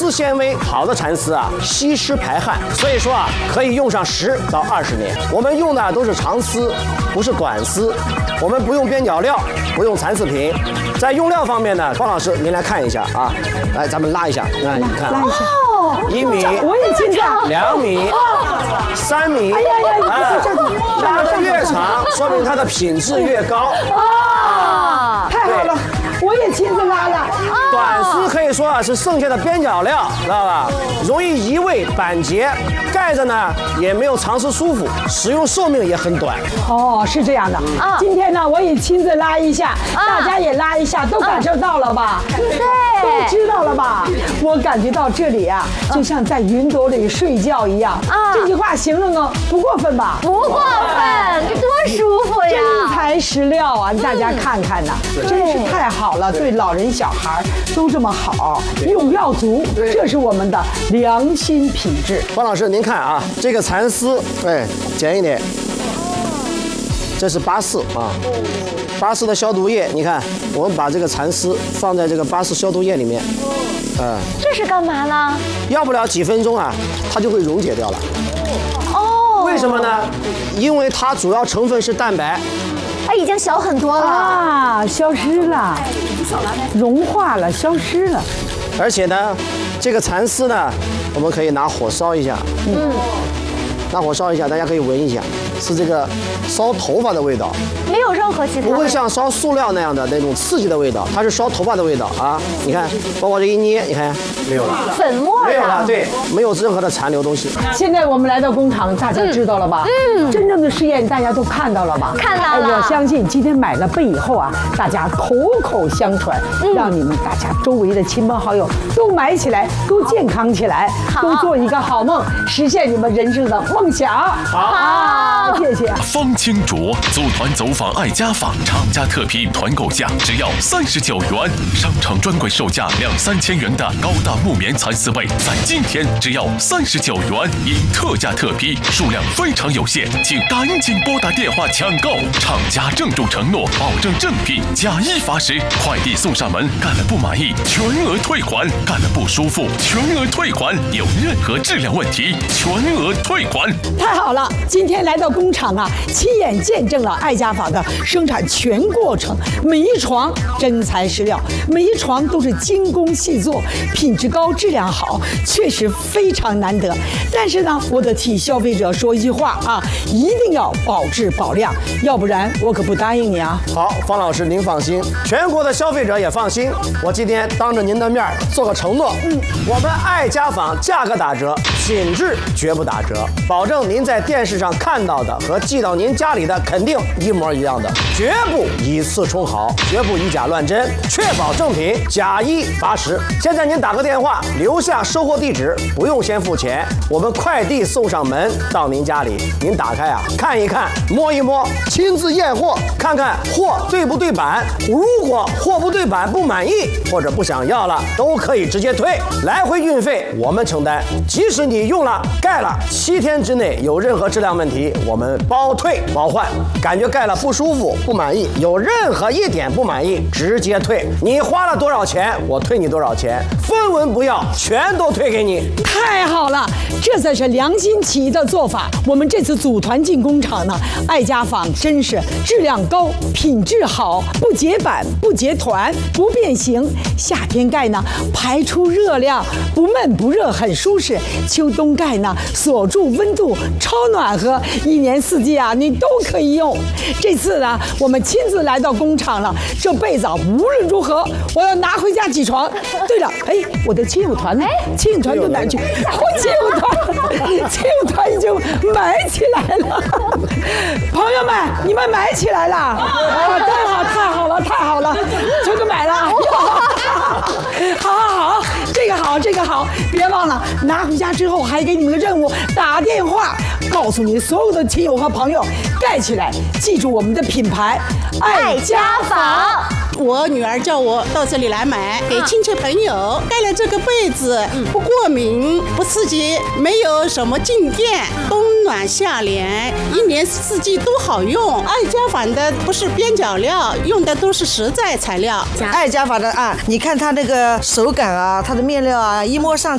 丝纤维好的蚕丝啊，吸湿排汗，所以说啊，可以用上10到20年。我们用的都是长丝，不是短丝。我们不用边角料，不用蚕丝品。在用料方面呢，方老师您来看一下啊，来咱们拉一下，你看拉一下。 1米， 我也紧张。 2米，3米， 哎呀， 拉得越长，说明它的品质越高。 太好了，我也亲自拉了。 短丝可以说啊是剩下的边角料，知道吧？容易移位板结，盖着呢也没有长时舒服，使用寿命也很短。 哦，是这样的。今天呢，我也亲自拉一下，大家也拉一下，都感受到了吧？ 对， 都知道了吧？我感觉到这里啊，就像在云朵里睡觉一样。这句话形容呢不过分吧？ 不过分，这多舒服呀！ 真材实料啊！大家看看呐，真是太好了，对老人小孩都这么好，用料足，这是我们的良心品质。 方老师，您看啊，这个蚕丝，哎，剪一点，这是巴氏啊，巴氏的消毒液，你看，我们把这个蚕丝放在这个巴氏消毒液里面， 这是干嘛呢？ 要不了几分钟啊，它就会溶解掉了。 哦， 为什么呢？因为它主要成分是蛋白。 哎，已经小很多了啊，消失了，融化了，消失了。 而且呢，这个蚕丝呢，我们可以拿火烧一下，拿火烧一下，大家可以闻一下，是这个烧头发的味道， 没有任何其他， 不会像烧塑料那样的那种刺激的味道，它是烧头发的味道啊！你看，包括这一捏，你看没有了， 粉末没有了，对，没有任何的残留东西。 现在我们来到工厂，大家知道了吧？真正的试验大家都看到了吧？ 看到了。 我相信今天买了被以后啊，大家口口相传，让你们大家周围的亲朋好友都买起来，都健康起来，都做一个好梦，实现你们人生的梦想。好，谢谢。 方清卓组团走访爱家坊，厂家特批团购价只要39元，商场专柜售价2、3千元的高大木棉蚕丝被，在今天只要39元，因特价特批，数量非常有限，请赶紧拨打电话抢购。厂家郑重承诺，保证正品，假一罚10，快递送上门，干了不满意全额退款，干了不舒服全额退款，有任何质量问题全额退款。 太好了，今天来到工厂啊，亲眼见证了爱家坊的生产全过程，每一床真材实料，每一床都是精工细作，品质高，质量好，确实非常难得。但是呢，我得替消费者说一句话啊，一定要保质保量，要不然我可不答应你啊。 好，方老师您放心，全国的消费者也放心。我今天当着您的面做个承诺，我们爱家坊价格打折，品质绝不打折，保证您在电视上看到的和寄到您家里的肯定一模一样的，绝不以次充好，绝不以假乱真，确保正品，假一罚10。现在您打个电话，留下收货地址，不用先付钱，我们快递送上门到您家里，您打开啊，看一看，摸一摸，亲自验货，看看货对不对版。如果货不对版不满意或者不想要了，都可以直接退，来回运费我们承担。即使你用了盖了7天之内有任何质量问题，我们包退包换。感觉盖了不舒服不满意，有任何一点不满意直接退，你花了多少钱我退你多少钱，分文不要，全都退给你。 太好了，这才是良心企业的做法。我们这次组团进工厂呢，爱家坊真是质量高，品质好，不结板不结团不变形，夏天盖呢排出热量，不闷不热很舒适，秋冬盖呢锁住温度超暖和，一年四季啊你都可以用。这次呢我们亲自来到工厂了，这被子无论如何我要拿回家起床。对了，哎，我的亲友团呢？亲友团都哪去？亲友团已经买起来了。朋友们，你们买起来了啊！太好了，全都买了。好，这个好，别忘了拿回家之后还给你们个任务，打电话告诉你所有的亲友和朋友盖起来，记住我们的品牌爱家坊。 我女儿叫我到这里来买，给亲戚朋友盖了这个被子，不过敏不刺激，没有什么静电，冬暖夏凉，一年四季都好用。爱家坊的不是边角料，用的都是实在材料。 爱家坊的啊，你看它那个手感啊，它的面料啊，一摸上